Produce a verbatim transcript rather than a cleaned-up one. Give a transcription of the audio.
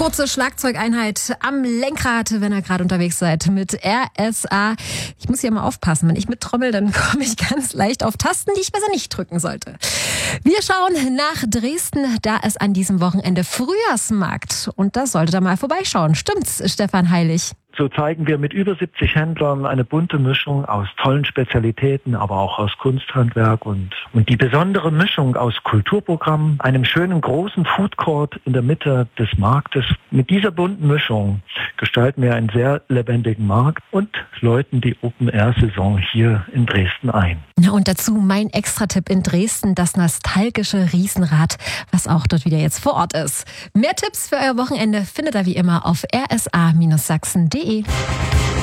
Kurze Schlagzeugeinheit am Lenkrad, wenn ihr gerade unterwegs seid mit R S A. Ich muss hier mal aufpassen, wenn ich mittrommel, dann komme ich ganz leicht auf Tasten, die ich besser nicht drücken sollte. Wir schauen nach Dresden, da ist an diesem Wochenende Frühjahrsmarkt und da solltet ihr mal vorbeischauen. Stimmt's, Stefan Heilig? So zeigen wir mit über siebzig Händlern eine bunte Mischung aus tollen Spezialitäten, aber auch aus Kunsthandwerk und, und die besondere Mischung aus Kulturprogramm, einem schönen großen Foodcourt in der Mitte des Marktes. Mit dieser bunten Mischung gestalten wir einen sehr lebendigen Markt und läuten die Open-Air-Saison hier in Dresden ein. Na und dazu mein Extra-Tipp in Dresden, das nostalgische Riesenrad, was auch dort wieder jetzt vor Ort ist. Mehr Tipps für euer Wochenende findet ihr wie immer auf r s a Bindestrich sachsen punkt d e.